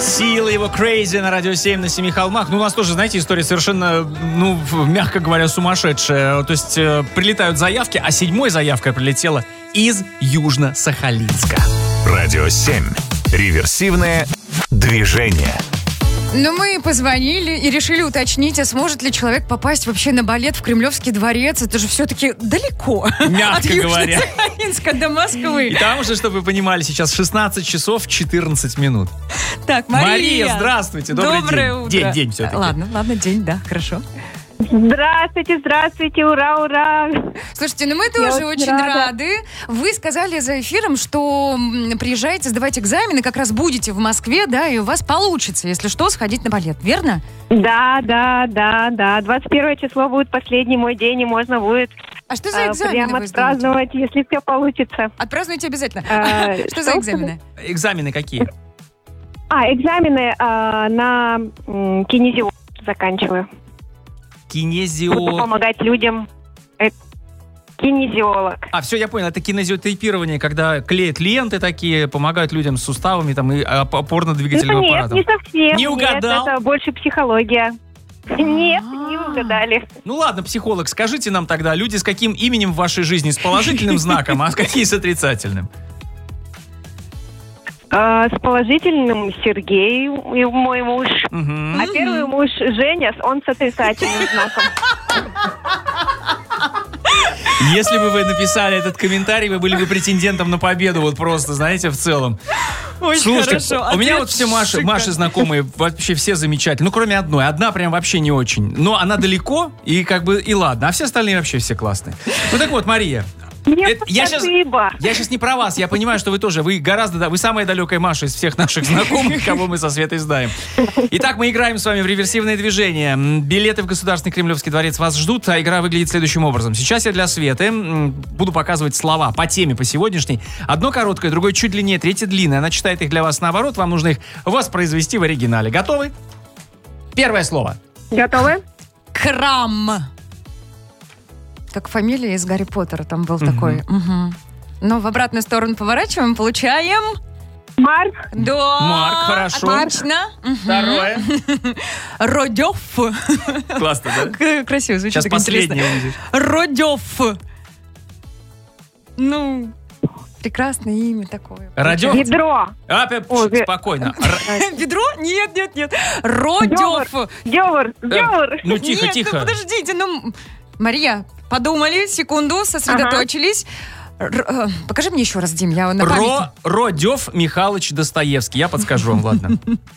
Сила его Crazy на Радио 7 на Семи холмах. Ну, у нас тоже, знаете, история совершенно, мягко говоря, сумасшедшая. То есть прилетают заявки, а 7-й заявка прилетела из Южно-Сахалинска. Радио 7. Реверсивное движение. Но мы позвонили и решили уточнить, а сможет ли человек попасть вообще на балет в Кремлевский дворец. Это же все-таки далеко. Мягко от говоря. Южно-Сахалинска до Москвы. И там уже, чтобы вы понимали, сейчас 16 часов 14 минут. Так, Мария, здравствуйте, доброе утро. День все-таки. Ладно, день, да, хорошо. Здравствуйте, ура! Слушайте, мы тоже очень рады. Вы сказали за эфиром, что приезжаете сдавать экзамены, как раз будете в Москве, да, и у вас получится, если что, сходить на балет, верно? Да. 21 число будет последний мой день, и можно будет А что за экзамены прямо вы сдаете? отпраздновать, если все получится. Отпразднуйте обязательно. Что за экзамены? Экзамены какие? Экзамены на кинезиолог заканчиваю. Буду Кинезио... помогать людям. Кинезиолог. Все, я понял, это кинезиотейпирование, когда клеят ленты такие, помогают людям с суставами там, и опорно-двигательным аппаратом. Нет, не совсем. Не угадал? Нет, это больше психология. Нет, не угадали. Ну ладно, психолог, скажите нам тогда, люди с каким именем в вашей жизни? С положительным знаком, а какие с отрицательным? С положительным Сергей, мой муж. А первый муж Женя, он с отрицательным знаком. Если бы вы написали этот комментарий, вы были бы претендентом на победу, вот просто, знаете, в целом. Очень Слушайте, хорошо. у меня Ответ вот все шикарный. Маши знакомые, вообще все замечательные. Ну, кроме одной. Одна прям вообще не очень. Но она далеко, и как бы, и ладно. А все остальные вообще все классные. Ну, так вот, Мария. Нет, Я спасибо. сейчас не про вас, я понимаю, что вы тоже, вы самая далекая Маша из всех наших знакомых, кого мы со Светой знаем. Итак, мы играем с вами в реверсивное движение. Билеты в Государственный Кремлевский дворец вас ждут, а игра выглядит следующим образом. Сейчас я для Светы буду показывать слова по теме, по сегодняшней. Одно короткое, другое чуть длиннее, третье длинное. Она читает их для вас наоборот, вам нужно их воспроизвести в оригинале. Готовы? Первое слово. Готовы? Крам. Как фамилия из Гарри Поттера там был такой. Но в обратную сторону поворачиваем, получаем... Марк. Да. Марк, хорошо. Отлично. Второе. Родёв. Классно, да? Красиво звучит. Сейчас так последнее интересно. увидишь. Родёв. Ну, прекрасное имя такое. Радёв? Ведро. Спокойно. Ведро? Нет. Родёв. Девор. Ну, тихо. Нет, ну подождите, Мария, подумали, секунду, сосредоточились. Покажи мне еще раз, Дим, я на память. Родёв Михайлович Достоевский. Я подскажу вам, ладно.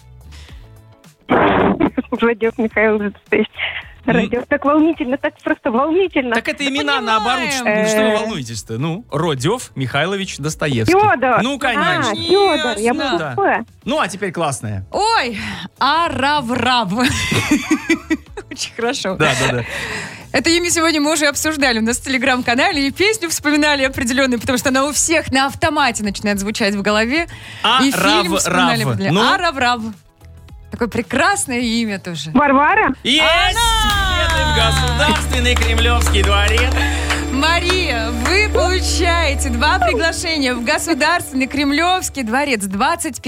Родёв Михаил Достоевский. Родёв. Так волнительно, так просто волнительно. Так это имена наоборот. Что вы волнуетесь-то? Ну, Родёв Михайлович Достоевский. Фёдор. Ну, конечно. Фёдор. Я Ясно. Да. такое. Ну, а теперь классная. Ой, араврав. Очень хорошо. Да. Это имя сегодня мы уже обсуждали у нас в Телеграм-канале, и песню вспоминали определенную, потому что она у всех на автомате начинает звучать в голове. И фильм вспоминали. Араврав. Такое прекрасное имя тоже. Варвара? Есть! Билеты в Государственный Кремлевский дворец. Мария, вы получаете 2 приглашения в Государственный Кремлевский дворец 25